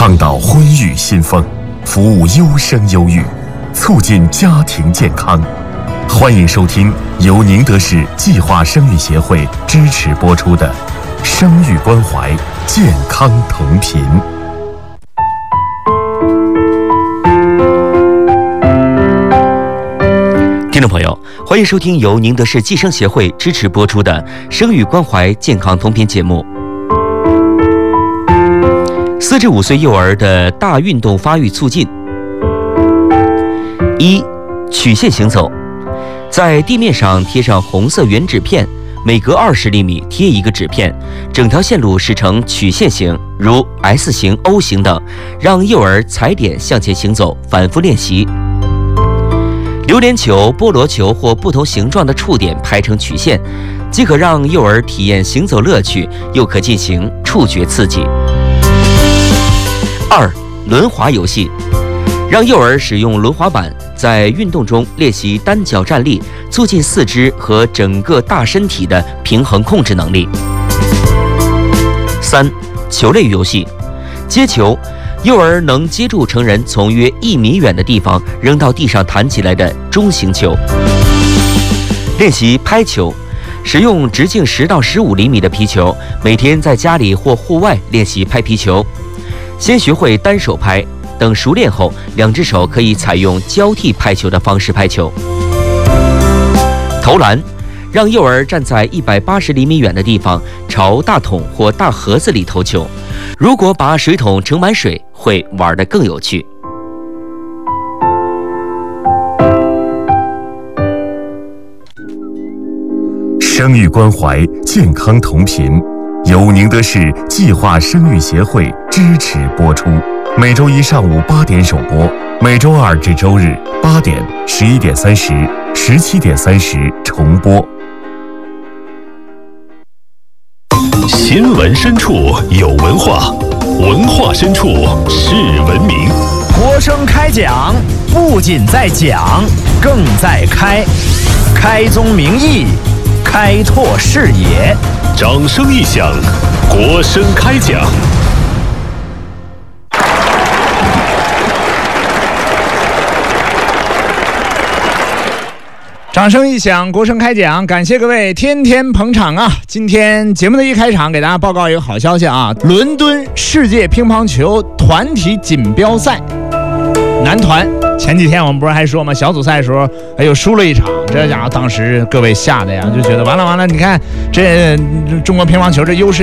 倡导婚育新风，服务优生优育，促进家庭健康。欢迎收听由宁德市计划生育协会支持播出的《生育关怀，健康同频》。 听众朋友，欢迎收听由宁德市计生协会支持播出的《生育关怀，健康同频》节目。4至5岁幼儿的大运动发育促进。1. 曲线行走，在地面上贴上红色圆纸片，每隔20厘米贴一个纸片，整条线路是呈曲线形，如 S 型、O 型等，让幼儿踩点向前行走，反复练习。榴莲球、菠萝球或不同形状的触点排成曲线，既可让幼儿体验行走乐趣，又可进行触觉刺激。2. 轮滑游戏，让幼儿使用轮滑板，在运动中练习单脚站立，促进四肢和整个大身体的平衡控制能力。3. 球类游戏，接球，幼儿能接住成人从约1米远的地方扔到地上弹起来的中型球。练习拍球，使用直径10到15厘米的皮球，每天在家里或户外练习拍皮球。先学会单手拍，等熟练后，2只手可以采用交替拍球的方式拍球。投篮，让幼儿站在180厘米远的地方，朝大桶或大盒子里投球。如果把水桶盛满水，会玩得更有趣。 生育关怀，健康同频，由宁德市计划生育协会支持播出。每周一上午8点首播，每周二至周日8点、11点30、17点30重播。 新闻深处有文化，文化深处是文明。 国声开讲，不仅在讲，更在开，开宗明义，开拓视野。 掌声一响，国声开讲。 掌声一响，国声开讲，感谢各位天天捧场啊！今天节目的一开场，给大家报告一个好消息啊！伦敦世界乒乓球团体锦标赛男团，前几天我们不是还说吗？小组赛的时候又输了一场，这家伙当时各位吓得呀，就觉得完了，你看这中国乒乓球这优势